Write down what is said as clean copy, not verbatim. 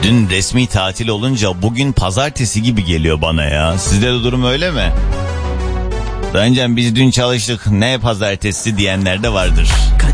Dün resmi tatil olunca bugün pazartesi gibi geliyor bana ya. Sizde de durum öyle mi? Dancım biz dün çalıştık, ne pazartesi diyenler de vardır.